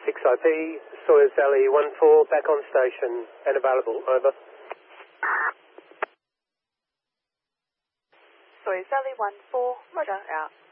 6IP, Sawyers Valley 14, back on station and available, over. Sawyers Valley 14, roger, out.